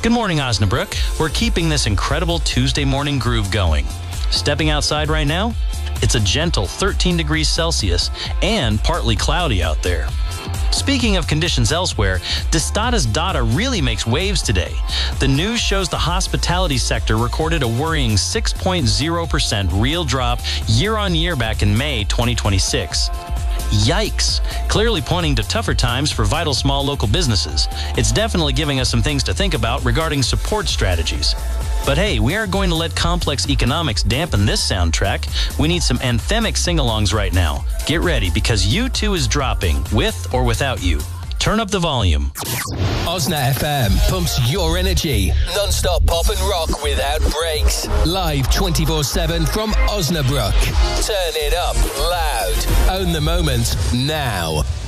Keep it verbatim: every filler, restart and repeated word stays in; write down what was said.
Good morning, Osnabrück. We're keeping this incredible Tuesday morning groove going. Stepping outside right now, it's a gentle thirteen degrees Celsius and partly cloudy out there. Speaking of conditions elsewhere, Destada's data really makes waves today. The news shows the hospitality sector recorded a worrying six point zero percent real drop year on year back in May twenty twenty-six. Yikes! Clearly pointing to tougher times for vital small local businesses. It's definitely giving us some things to think about regarding support strategies. But hey, we aren't going to let complex economics dampen this soundtrack. We need some anthemic sing-alongs right now. Get ready, because U two is dropping, with or without you. Turn up the volume. Osna F M pumps your energy. Non-stop pop and rock without breaks. Live twenty-four seven from Osnabrück. Turn it up loud. Own the moment now.